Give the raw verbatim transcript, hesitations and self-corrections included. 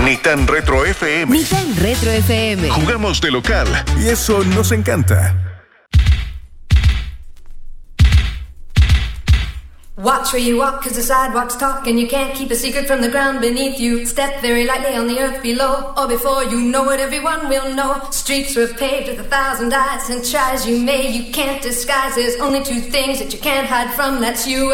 Ni tan retro F M. Ni tan retro F M. Jugamos de local y eso nos encanta. Watch where you walk, cause the sidewalks talk, and you can't keep a secret from the ground beneath you. Step very lightly on the earth below, or before you know it, everyone will know. Streets were paved with a thousand eyes, and try as you may, you can't disguise. There's only two things that you can't hide from, that's you